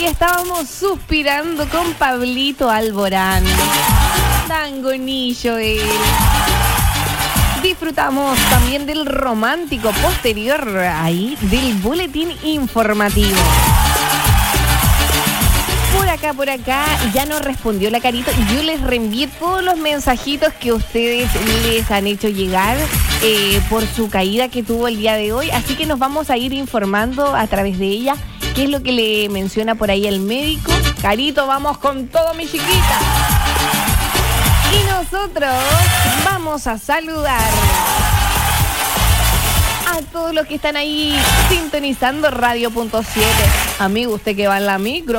y estábamos suspirando con Pablito Alborán. Dangonillo él. Disfrutamos también del romántico posterior ahí del boletín informativo. Por acá, ya nos respondió la Carito. Yo les reenvié todos los mensajitos que ustedes les han hecho llegar por su caída que tuvo el día de hoy. Así que nos vamos a ir informando a través de ella qué es lo que le menciona por ahí el médico. Carito, vamos con todo, mi chiquita. Y nosotros vamos a saludar a todos los que están ahí sintonizando Radio.7. Amigo, usted que va en la micro.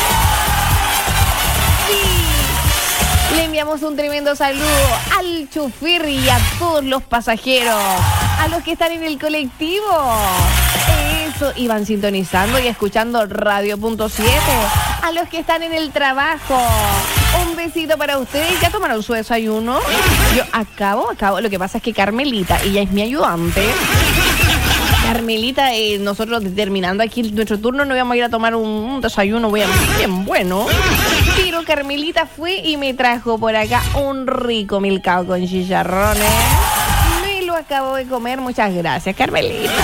Le enviamos un tremendo saludo al chofer y a todos los pasajeros, a los que están en el colectivo. Eso, y van sintonizando y escuchando Radio.7. A los que están en el trabajo, un besito para ustedes. ¿Ya tomaron su desayuno? Yo acabo. Lo que pasa es que Carmelita, ella es mi ayudante. Carmelita, nosotros terminando aquí nuestro turno, no íbamos a ir a tomar un desayuno bien bueno. Pero Carmelita fue y me trajo por acá un rico milcao con chicharrones. Me lo acabo de comer, muchas gracias, Carmelita.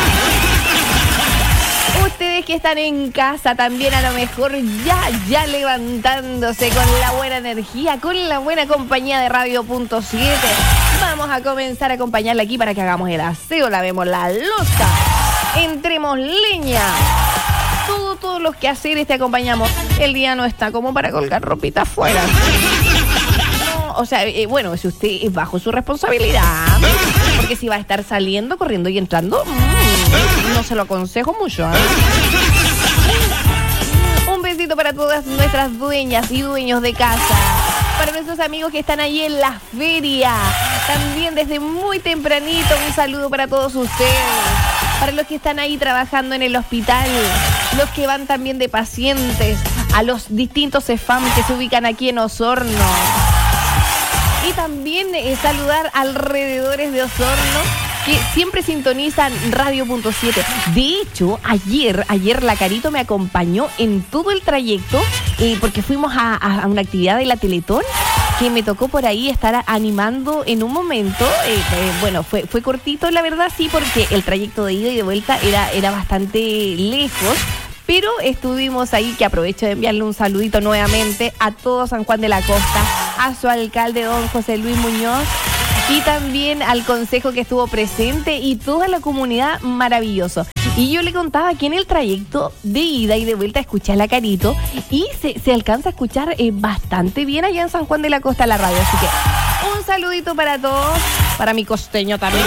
Ustedes que están en casa también, a lo mejor ya levantándose con la buena energía, con la buena compañía de Radio.7. Vamos a comenzar a acompañarla aquí para que hagamos el aseo, lavemos la loza, entremos leña. Todos los quehaceres te acompañamos. El día no está como para colgar ropita afuera. No, o sea, bueno, si usted es bajo su responsabilidad, porque si va a estar saliendo, corriendo y entrando, no se lo aconsejo mucho, ¿eh? Un besito para todas nuestras dueñas y dueños de casa. Para nuestros amigos que están ahí en la feria. También desde muy tempranito, un saludo para todos ustedes. Para los que están ahí trabajando en el hospital, los que van también de pacientes a los distintos CEFAM que se ubican aquí en Osorno. Y también saludar alrededores de Osorno que siempre sintonizan Radio.7. De hecho, ayer la Carito me acompañó en todo el trayecto porque fuimos a una actividad de la Teletón que me tocó por ahí estar animando en un momento. Bueno, fue cortito, la verdad, sí, porque el trayecto de ida y de vuelta era bastante lejos. Pero estuvimos ahí, que aprovecho de enviarle un saludito nuevamente a todo San Juan de la Costa, a su alcalde, don José Luis Muñoz, y también al consejo que estuvo presente y toda la comunidad, maravilloso. Y yo le contaba que en el trayecto de ida y de vuelta escuché a la Carito y se alcanza a escuchar bastante bien allá en San Juan de la Costa la radio. Así que un saludito para todos, para mi costeño también.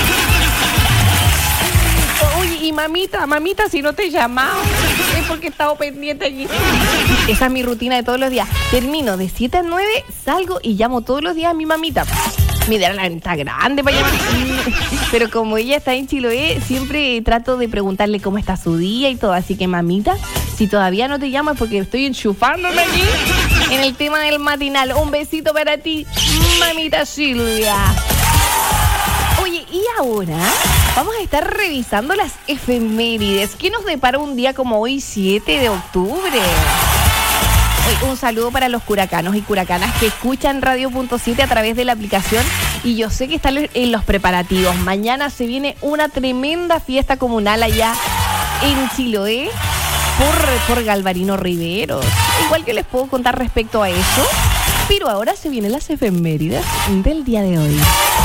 Oye, y mamita, si no te he llamado, es porque he estado pendiente aquí. Esa es mi rutina de todos los días. Termino de 7 a 9, salgo y llamo todos los días a mi mamita. Mira, la está grande para llamar. Pero como ella está en Chiloé, siempre trato de preguntarle cómo está su día y todo. Así que, mamita, si todavía no te llamo es porque estoy enchufándome aquí en el tema del matinal. Un besito para ti, mamita Silvia. Oye, y ahora vamos a estar revisando las efemérides. ¿Qué nos depara un día como hoy, 7 de octubre? Hoy, un saludo para los curacanos y curacanas que escuchan Radio.7 a través de la aplicación. Y yo sé que están en los preparativos. Mañana se viene una tremenda fiesta comunal allá en Chiloé por Galvarino Riveros. Igual que les puedo contar respecto a eso. Pero ahora se vienen las efemérides del día de hoy.